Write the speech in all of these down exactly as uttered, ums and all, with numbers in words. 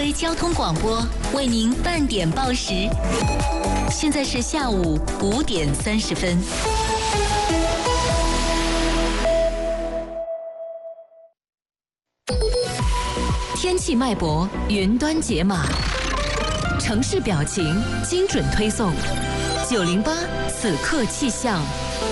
威交通广播为您半点报时，现在是下午五点三十分。天气脉搏，云端解码，城市表情，精准推送。九零八此刻气象。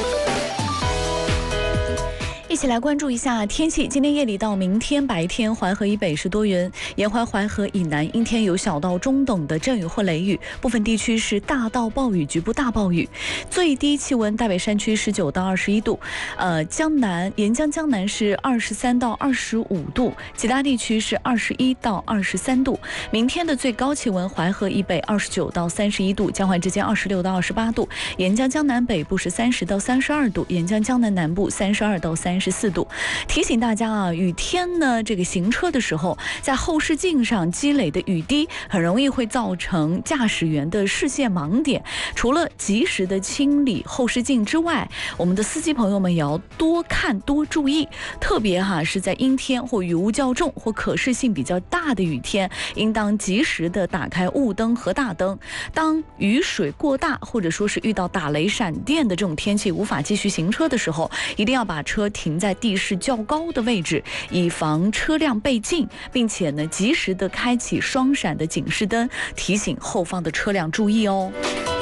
一起来关注一下天气。今天夜里到明天白天，淮河以北是多云，沿淮淮河以南阴天，有小到中等的阵雨或雷雨，部分地区是大到暴雨，局部大暴雨。最低气温，大北山区十九到二十一度，呃，江南沿江江南是二十三到二十五度，其他地区是二十一到二十三度。明天的最高气温，淮河以北二十九到三十一度，江淮之间二十六到二十八度，沿江江南北部是三十到三十二度，沿江江南南部三十二到三十四度。提醒大家啊，雨天呢，这个行车的时候，在后视镜上积累的雨滴，很容易会造成驾驶员的视线盲点。除了及时的清理后视镜之外，我们的司机朋友们也要多看多注意，特别哈、啊、是在阴天或雨雾较重或可视性比较大的雨天，应当及时的打开雾灯和大灯。当雨水过大，或者说是遇到打雷闪电的这种天气，无法继续行车的时候，一定要把车停在地势较高的位置，以防车辆被禁，并且呢，及时的开启双闪的警示灯，提醒后方的车辆注意哦。